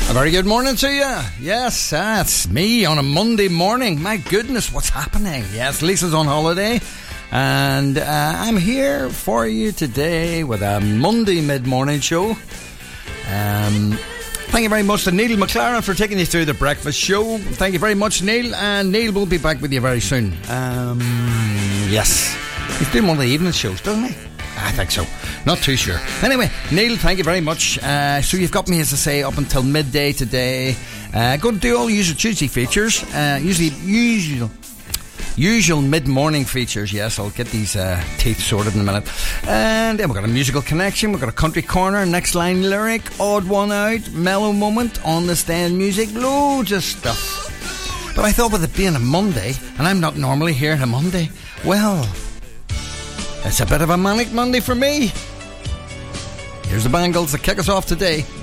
A very good morning to you. Yes, it's me on a Monday morning. My goodness, what's happening? Yes, Lisa's on holiday, and I'm here for you today with a Monday mid-morning show. Thank you very much to Neil McLaren for taking you through the breakfast show. Thank you very much, Neil, and Neil will be back with you very soon. Yes, he's doing one of the evening shows, doesn't he? I think so. Not too sure. Anyway, Neil, thank you very much. So you've got me, as I say, up until midday today. Going to do all usual Tuesday features. Usual mid-morning features. Yes, I'll get these teeth sorted in a minute. And then we've got a musical connection. We've got a country corner, next line lyric, odd one out, mellow moment, on the stand music, loads of stuff. But I thought with it being a Monday, and I'm not normally here on a Monday, well, it's a bit of a manic Monday for me. Here's the Bangles to kick us off today.